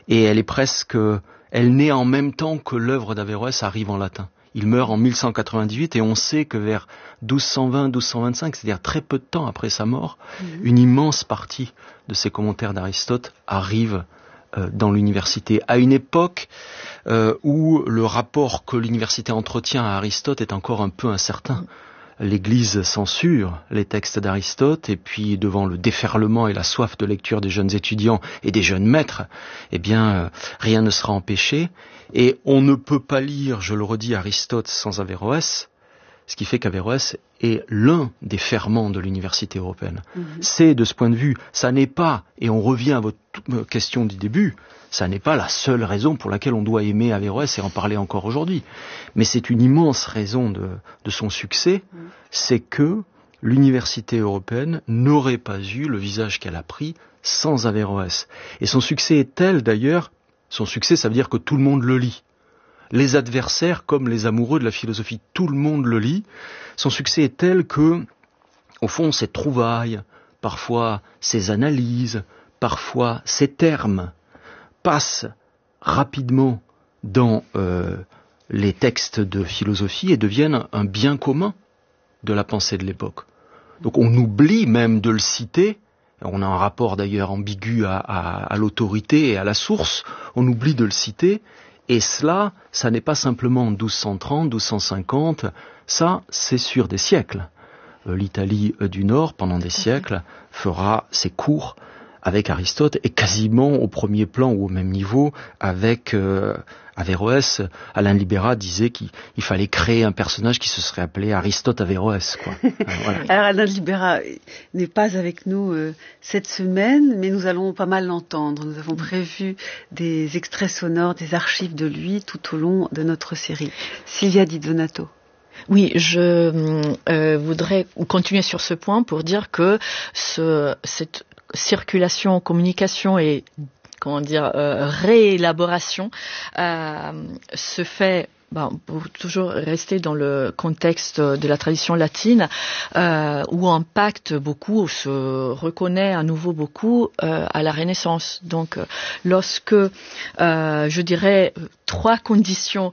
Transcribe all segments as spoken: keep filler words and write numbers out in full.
et elle est presque, elle naît en même temps que l'œuvre d'Averroès arrive en latin. Il meurt en mille cent quatre-vingt-dix-huit et on sait que vers douze cent vingt douze cent vingt-cinq, c'est-à-dire très peu de temps après sa mort, mmh. une immense partie de ces commentaires d'Aristote arrive euh, dans l'université, à une époque euh, où le rapport que l'université entretient à Aristote est encore un peu incertain. L'Église censure les textes d'Aristote, et puis devant le déferlement et la soif de lecture des jeunes étudiants et des jeunes maîtres, eh bien, euh, rien ne sera empêché. Et on ne peut pas lire, je le redis, Aristote sans Averroès, ce qui fait qu'Averroès est l'un des ferments de l'université européenne. Mmh. C'est, de ce point de vue, ça n'est pas, et on revient à votre question du début, ça n'est pas la seule raison pour laquelle on doit aimer Averroès et en parler encore aujourd'hui. Mais c'est une immense raison de, de son succès, mmh. c'est que l'université européenne n'aurait pas eu le visage qu'elle a pris sans Averroès. Et son succès est tel, d'ailleurs, son succès, ça veut dire que tout le monde le lit. Les adversaires comme les amoureux de la philosophie, tout le monde le lit. Son succès est tel que, au fond, ses trouvailles, parfois ses analyses, parfois ses termes, passent rapidement dans euh, les textes de philosophie et deviennent un bien commun de la pensée de l'époque. Donc on oublie même de le citer. On a un rapport d'ailleurs ambigu à, à, à l'autorité et à la source. On oublie de le citer. Et cela, ça n'est pas simplement douze cent trente, douze cent cinquante, ça, c'est sur des siècles. Euh, L'Italie du Nord, pendant des siècles, fera ses cours avec Aristote et quasiment au premier plan ou au même niveau avec euh, Averroès. Alain Libéra disait qu'il il fallait créer un personnage qui se serait appelé Aristote Averroès, quoi. euh, voilà. Alors Alain Libéra n'est pas avec nous euh, cette semaine, mais nous allons pas mal l'entendre. Nous avons prévu des extraits sonores, des archives de lui tout au long de notre série. Sylvia Di Donato. Oui, je euh, voudrais continuer sur ce point pour dire que ce, cette circulation, communication et comment dire euh, réélaboration euh, se fait bon, pour toujours rester dans le contexte de la tradition latine, euh, où on impacte beaucoup, où se reconnaît à nouveau beaucoup euh, à la Renaissance. Donc, lorsque, euh, je dirais, trois conditions,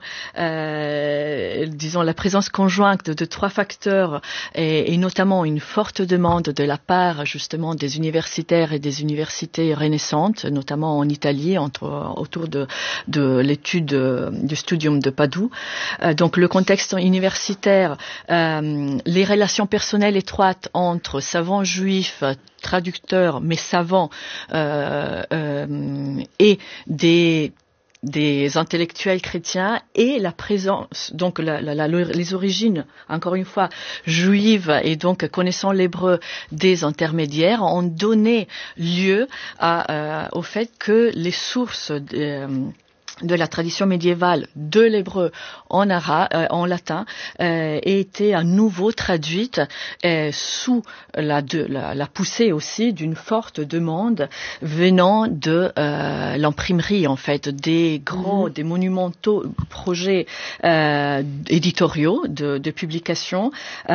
euh, disons la présence conjointe de, de trois facteurs, et, et notamment une forte demande de la part justement des universitaires et des universités renaissantes, notamment en Italie, entre, autour de, de l'étude du studium de Padoue. Euh, donc le contexte universitaire, euh, les relations personnelles étroites entre savants juifs, traducteurs mais savants euh, euh, et des des intellectuels chrétiens et la présence, donc la, la, la, les origines, encore une fois, juives et donc connaissant l'hébreu des intermédiaires ont donné lieu à, euh, au fait que les sources de, de la tradition médiévale de l'hébreu en arabe, euh, en latin, euh, ait été à nouveau traduite euh, sous la, de, la, la poussée aussi d'une forte demande venant de euh, l'imprimerie, en fait, des grands, mmh. des monumentaux projets euh, éditoriaux de, de publication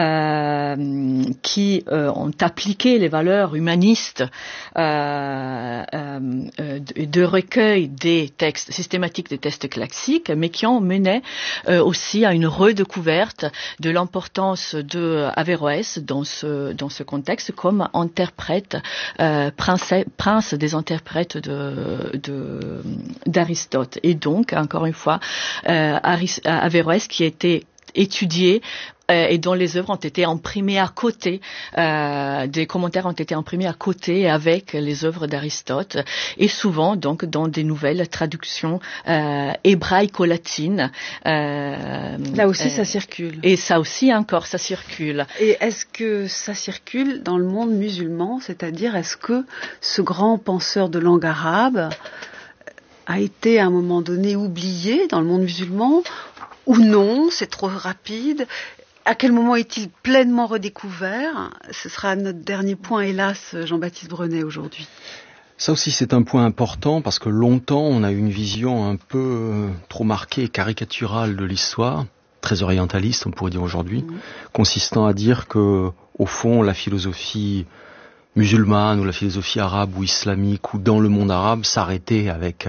euh, qui euh, ont appliqué les valeurs humanistes euh, euh, de, de recueil des textes systématiques des textes classiques, mais qui ont mené euh, aussi à une redécouverte de l'importance de Averroès dans ce dans ce contexte comme interprète, euh, prince, prince des interprètes de, de d'Aristote. Et donc, encore une fois, euh, Averroès qui a été étudié et dont les œuvres ont été imprimées à côté, euh, des commentaires ont été imprimés à côté avec les œuvres d'Aristote, et souvent donc dans des nouvelles traductions euh, hébraïco-latines. Euh, Là aussi, euh, ça circule. Et ça aussi encore, ça circule. Et est-ce que ça circule dans le monde musulman, c'est-à-dire est-ce que ce grand penseur de langue arabe a été à un moment donné oublié dans le monde musulman, ou non, c'est trop rapide? À quel moment est-il pleinement redécouvert? Ce sera notre dernier point, hélas, Jean-Baptiste Brenet, aujourd'hui. Ça aussi, c'est un point important, parce que longtemps, on a eu une vision un peu euh, trop marquée et caricaturale de l'histoire, très orientaliste, on pourrait dire aujourd'hui, mmh. consistant à dire que, au fond, la philosophie musulmane ou la philosophie arabe ou islamique ou dans le monde arabe s'arrêtait avec